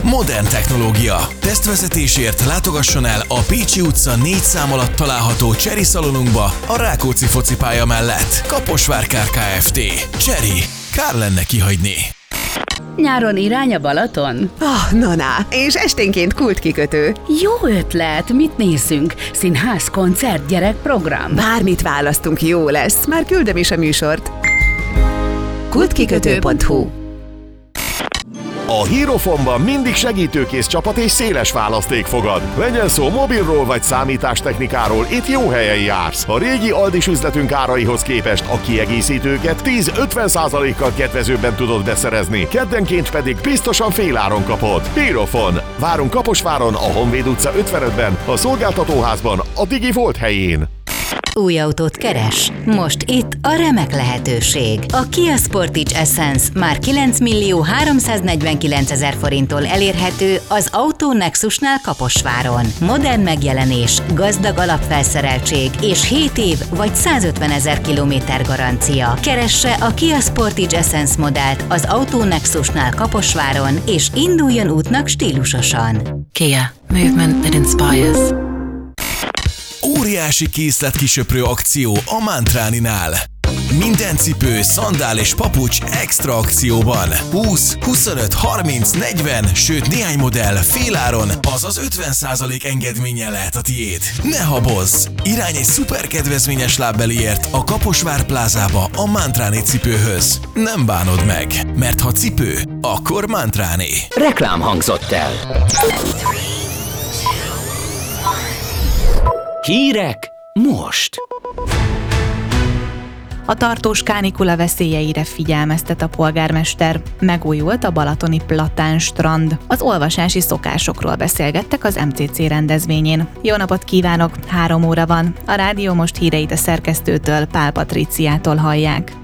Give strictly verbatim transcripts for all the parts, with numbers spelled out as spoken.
Modern technológia. Tesztvezetésért látogasson el a Pécsi utca négy szám alatt található Cherry szalonunkba a Rákóczi focipálya mellett. Kaposvár Kft. Cherry. Kár lenne kihagyni. Nyáron irány a Balaton? Oh, na, na, és esténként kultkikötő. Jó ötlet, mit nézzünk? Színház, koncert, gyerekprogram? Bármit választunk, jó lesz. Már küldöm is a műsort. kultkikötő pont hu. A Hierofonban mindig segítőkész csapat és széles választék fogad. Legyen szó mobilról vagy számítástechnikáról, itt jó helyen jársz. A régi Aldis üzletünk áraihoz képest a kiegészítőket tíz-ötven százalékkal kedvezőbben tudod beszerezni, keddenként pedig biztosan féláron kapod. Hierofon. Várunk Kaposváron, a Honvéd utca ötvenötben, a szolgáltatóházban, a Digi Volt helyén. Új autót keres? Most itt a remek lehetőség. A Kia Sportage Essence már kilenc millió háromszáznegyvenkilencezer forinttól elérhető az Auto Nexusnál Kaposváron. Modern megjelenés, gazdag alapfelszereltség és hét év vagy százötvenezer kilométer garancia. Keresse a Kia Sportage Essence modellt az Auto Nexusnál Kaposváron és induljon útnak stílusosan. Kia. Movement that inspires. Óriási készletkisöprő akció a Mantráninál. Minden cipő, szandál és papucs extra akcióban. húsz, huszonöt, harminc, negyven, sőt néhány modell féláron, azaz ötven százalék engedménnyel lehet a tiéd. Ne habozz! Irány egy szuper kedvezményes lábbeliért a Kaposvár plázába a Mantráni cipőhöz. Nem bánod meg, mert ha cipő, akkor Mantráni. Reklám hangzott el. Hírek most! A tartós kánikula veszélyeire figyelmeztet a polgármester. Megújult a balatoni platánstrand. Az olvasási szokásokról beszélgettek az em cé cé rendezvényén. Jó napot kívánok! Három óra van. A rádió most híreit a szerkesztőtől, Pál Patriciától hallják.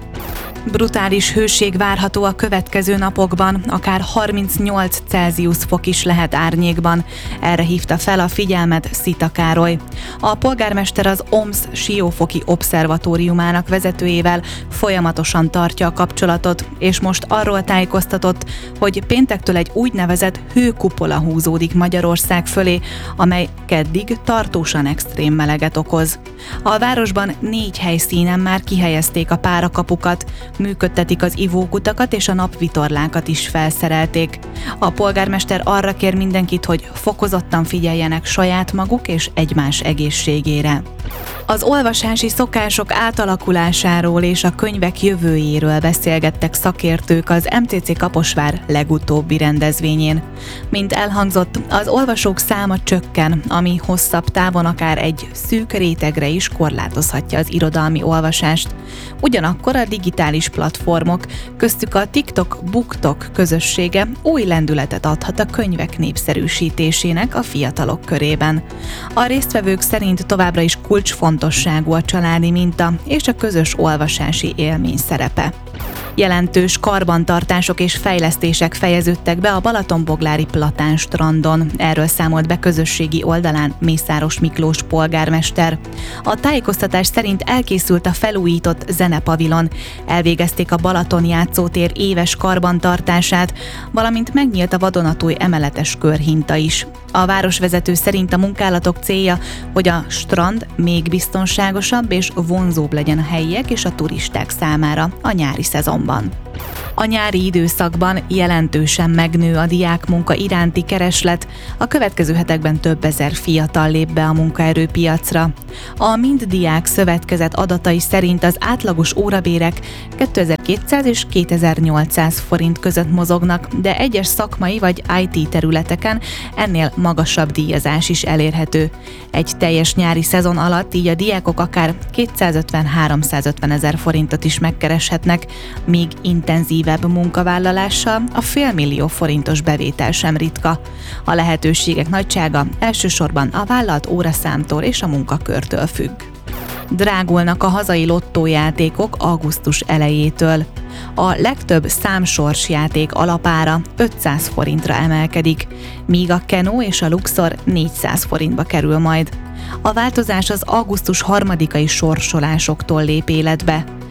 Brutális hőség várható a következő napokban, akár harmincnyolc Celsius fok is lehet árnyékban. Erre hívta fel a figyelmet Szita Károly. A polgármester az o em es Siófoki Obszervatóriumának vezetőjével folyamatosan tartja a kapcsolatot, és most arról tájékoztatott, hogy péntektől egy úgynevezett hőkupola húzódik Magyarország fölé, amely keddig tartósan extrém meleget okoz. A városban négy helyszínen már kihelyezték a párakapukat, működtetik az ivókutakat és a napvitorlákat is felszerelték. A polgármester arra kér mindenkit, hogy fokozottan figyeljenek saját maguk és egymás egészségére. Az olvasási szokások átalakulásáról és a könyvek jövőjéről beszélgettek szakértők az em cé cé Kaposvár legutóbbi rendezvényén. Mint elhangzott, az olvasók száma csökken, ami hosszabb távon akár egy szűk rétegre is korlátozhatja az irodalmi olvasást. Ugyanakkor a digitális platformok, köztük a TikTok BookTok közössége új lendületet adhat a könyvek népszerűsítésének a fiatalok körében. A résztvevők szerint továbbra is kulcsfontosságú a családi minta és a közös olvasási élmény szerepe. Jelentős karbantartások és fejlesztések fejeződtek be a Balatonboglári Platánstrandon. Erről számolt be közösségi oldalán Mészáros Miklós polgármester. A tájékoztatás szerint elkészült a felújított zenepavilon, elvégezték a Balaton játszótér éves karbantartását, valamint megnyílt a vadonatúj emeletes körhinta is. A városvezető szerint a munkálatok célja, hogy a strand még biztonságosabb és vonzóbb legyen a helyiek és a turisták számára a nyári szezonban. A nyári időszakban jelentősen megnő a diákmunka iránti kereslet, a következő hetekben több ezer fiatal lép be a munkaerőpiacra. A Mind Diák Szövetkezet adatai szerint az átlagos órabérek kétezer-kétszáz és kétezer-nyolcszáz forint között mozognak, de egyes szakmai vagy i té területeken ennél magasabb díjazás is elérhető. Egy teljes nyári szezon alatt így a diákok akár kétszázötven-háromszázötven ezer forintot is megkereshetnek, míg intenzívebb munkavállalással a félmillió forintos bevétel sem ritka. A lehetőségek nagysága elsősorban a vállalt óraszámtól és a munkakörtől függ. Drágulnak a hazai lottójátékok augusztus elejétől. A legtöbb számsorsjáték alapára ötszáz forintra emelkedik, míg a Keno és a Luxor négyszáz forintba kerül majd. A változás az augusztus harmadikai sorsolásoktól lép életbe.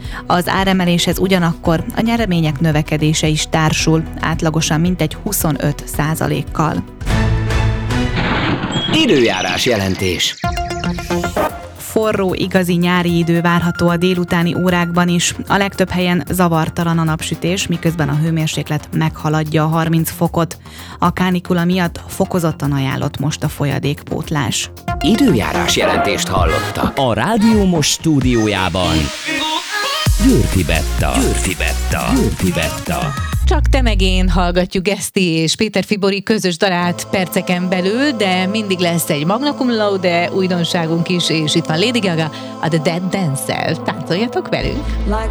Az áremeléshez ugyanakkor a nyeremények növekedése is társul, átlagosan mintegy huszonöt százalékkal. Időjárás jelentés. Forró, igazi nyári idő várható a délutáni órákban is. A legtöbb helyen zavartalan a napsütés, miközben a hőmérséklet meghaladja a harminc fokot. A kánikula miatt fokozottan ajánlott most a folyadékpótlás. Időjárás jelentést hallottak. A Rádió Most stúdiójában Győrfi Betta. Győrfi Betta. Győrfi Betta. Csak te meg én hallgatjuk Geszti és Péter Fibori közös dalát perceken belül, de mindig lesz egy magna cum laude újdonságunk is, és itt van Lady Gaga, a The Dead Dance-el. Táncoljatok velünk!